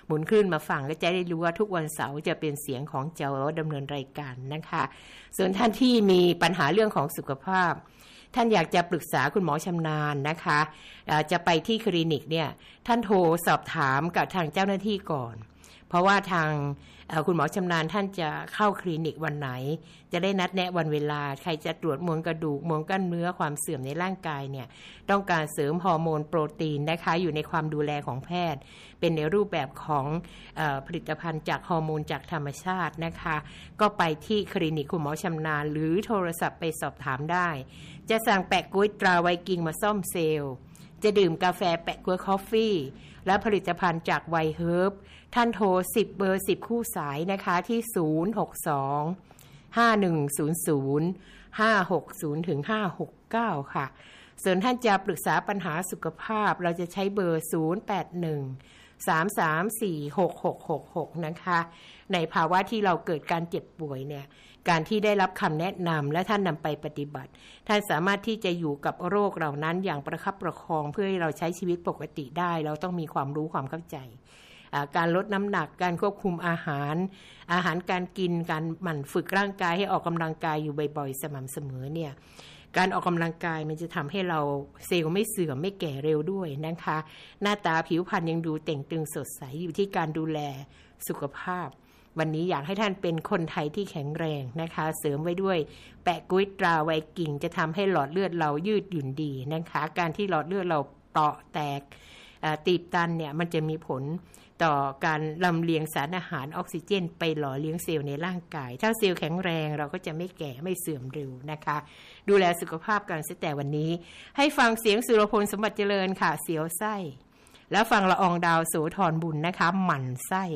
หมุนคลื่นมาฟังก็จะได้รู้ว่าทุกวันเสาร์จะเป็นเสียงของเจ้าดำเนินรายการนะคะส่วนท่านที่มีปัญหาเรื่องของสุขภาพท่านอยากจะปรึกษาคุณหมอชำนาญนะคะจะไปที่คลินิกเนี่ยท่านโทรสอบถามกับทางเจ้าหน้าที่ก่อนเพราะว่าทางคุณหมอชำนาญท่านจะเข้าคลินิกวันไหนจะได้นัดแนะวันเวลาใครจะตรวจมวลกระดูกมวลกล้ามเนื้อความเสื่อมในร่างกายเนี่ยต้องการเสริมฮอร์โมนโปรตีนนะคะอยู่ในความดูแลของแพทย์เป็นในรูปแบบของผลิตภัณฑ์จากฮอร์โมนจากธรรมชาตินะคะก็ไปที่คลินิกคุณหมอชำนาญหรือโทรศัพท์ไปสอบถามได้จะสั่งแปะก๊วยตราไวกิ้งมาซ่อมเซลล์จะดื่มกาแฟแปะก๊วยคอฟฟี่และผลิตภัณฑ์จากไวเฮิร์บท่านโทร10เบอร์10คู่สายนะคะที่062 5100 560ถึง569ค่ะส่วนท่านจะปรึกษาปัญหาสุขภาพเราจะใช้เบอร์081 3346666นะคะในภาวะที่เราเกิดการเจ็บป่วยเนี่ยการที่ได้รับคำแนะนำและท่านนำไปปฏิบัติท่านสามารถที่จะอยู่กับโรคเหล่านั้นอย่างประคับประคองเพื่อให้เราใช้ชีวิตปกติได้เราต้องมีความรู้ความเข้าใจการลดน้ำหนักการควบคุมอาหารการกินการหมั่นฝึกร่างกายให้ออกกำลังกายอยู่บ่อยๆสม่ำเสมอเนี่ยการออกกำลังกายมันจะทำให้เราเซลล์ไม่เสื่อมไม่แก่เร็วด้วยนะคะหน้าตาผิวพรรณยังดูเต่งตึงสดใสอยู่ที่การดูแลสุขภาพวันนี้อยากให้ท่านเป็นคนไทยที่แข็งแรงนะคะเสริมไว้ด้วยแปะกุ้ยตราไวกิ้งจะทำให้หลอดเลือดเรายืดหยุ่นดีนะคะการที่หลอดเลือดเราเปราะแตกตีบตันเนี่ยมันจะมีผลต่อการลำเลียงสารอาหารออกซิเจนไปหล่อเลี้ยงเซลล์ในร่างกายถ้าเซลล์แข็งแรงเราก็จะไม่แก่ไม่เสื่อมเร็วนะคะดูแลสุขภาพกันตั้งแต่วันนี้ให้ฟังเสียงสุรพลสมบัติเจริญค่ะเสียวไส้แล้วฟังละอองดาวโสธรบุญนะคะหมั่นไส้